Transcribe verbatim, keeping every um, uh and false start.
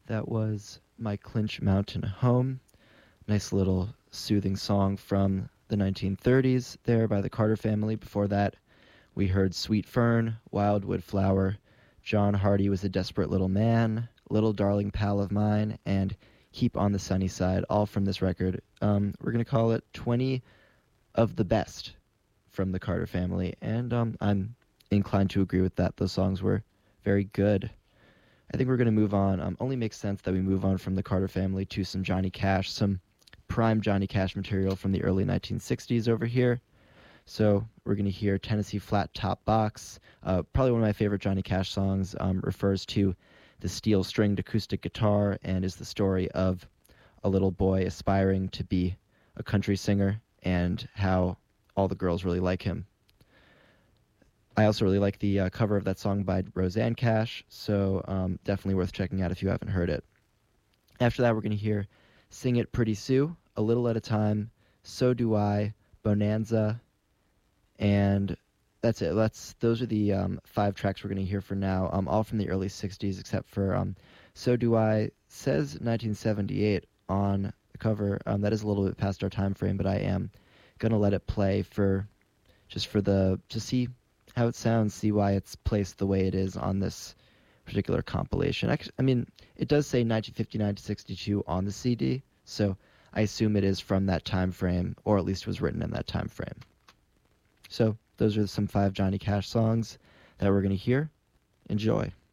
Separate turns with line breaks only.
That was My Clinch Mountain Home. Nice little soothing song from the nineteen thirties there by the Carter Family. Before that, we heard Sweet Fern, Wildwood Flower, John Hardy Was a Desperate Little Man, Little Darling Pal of Mine, and Keep on the Sunny Side, all from this record. Um, we're going to call it twenty of the best from the Carter Family, and um, I'm inclined to agree with that. Those songs were very good. I think we're going to move on. Um, only makes sense that we move on from the Carter Family to some Johnny Cash, some prime Johnny Cash material from the early nineteen sixties over here. So we're going to hear Tennessee Flat Top Box. Uh, probably one of my favorite Johnny Cash songs. Um, refers to the steel-stringed acoustic guitar and is the story of a little boy aspiring to be a country singer and how all the girls really like him. I also really like the uh, cover of that song by Roseanne Cash, so um, definitely worth checking out if you haven't heard it. After that, we're going to hear Sing It Pretty Sue, A Little at a Time, So Do I, Bonanza, and that's it. That's Those are the um, five tracks we're going to hear for now, um, all from the early sixties, except for um, So Do I says nineteen seventy-eight on the cover. Um, that is a little bit past our time frame, but I am going to let it play for just for the to see how it sounds, see why it's placed the way it is on this particular compilation. Actually, I mean, it does say nineteen fifty-nine to sixty-two on the C D, so I assume it is from that time frame, or at least was written in that time frame. So those are some five Johnny Cash songs that we're going to hear. Enjoy.